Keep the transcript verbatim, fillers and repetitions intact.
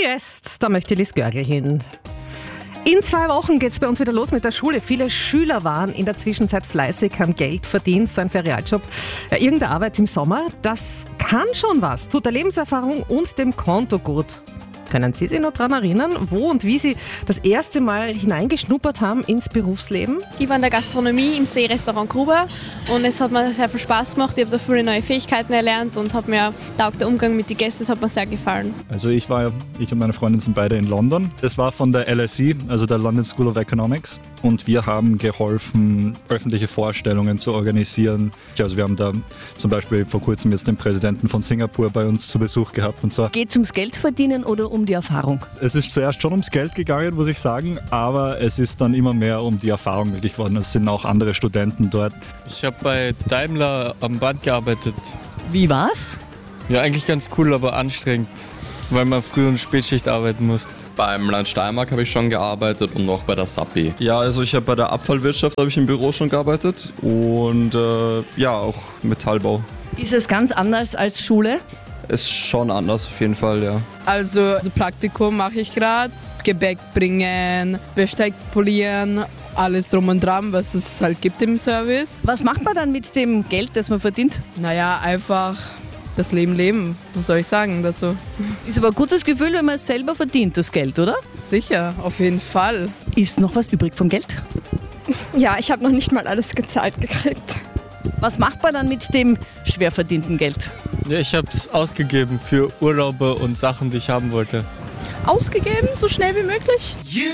Rest, da möchte Liz Görgel hin. In zwei Wochen geht es bei uns wieder los mit der Schule. Viele Schüler waren in der Zwischenzeit fleißig, haben Geld verdient, so ein Ferialjob. Ja, irgendeine Arbeit im Sommer, das kann schon was, tut der Lebenserfahrung und dem Konto gut. Können Sie sich noch daran erinnern, wo und wie Sie das erste Mal hineingeschnuppert haben ins Berufsleben? Ich war in der Gastronomie im Seerestaurant Gruber und es hat mir sehr viel Spaß gemacht. Ich habe da viele neue Fähigkeiten erlernt und hat mir taugt der Umgang mit den Gästen, das hat mir sehr gefallen. Also ich war, ich und meine Freundin sind beide in London. Das war von der L S E, also der London School of Economics. Und wir haben geholfen, öffentliche Vorstellungen zu organisieren. Also wir haben da zum Beispiel vor kurzem jetzt den Präsidenten von Singapur bei uns zu Besuch gehabt und so. Geht es ums Geld verdienen oder um die Erfahrung? Es ist zuerst schon ums Geld gegangen, muss ich sagen, aber es ist dann immer mehr um die Erfahrung möglich geworden. Es sind auch andere Studenten dort. Ich habe bei Daimler am Band gearbeitet. Wie war's? Ja, eigentlich ganz cool, aber anstrengend, weil man Früh- und Spätschicht arbeiten muss. Beim Land Steiermark habe ich schon gearbeitet und noch bei der Sappi. Ja, also ich habe bei der Abfallwirtschaft habe ich im Büro schon gearbeitet und äh, ja, auch Metallbau. Ist es ganz anders als Schule? Ist schon anders auf jeden Fall, ja. Also, also Praktikum mache ich gerade, Gebäck bringen, Besteck polieren, alles drum und dran, was es halt gibt im Service. Was macht man dann mit dem Geld, das man verdient? Naja, einfach das Leben leben, was soll ich sagen dazu? Ist aber ein gutes Gefühl, wenn man es selber verdient, das Geld, oder? Sicher, auf jeden Fall. Ist noch was übrig vom Geld? Ja, ich habe noch nicht mal alles gezahlt gekriegt. Was macht man dann mit dem schwer verdienten Geld? Ja, ich habe es ausgegeben für Urlaube und Sachen, die ich haben wollte. Ausgegeben, so schnell wie möglich?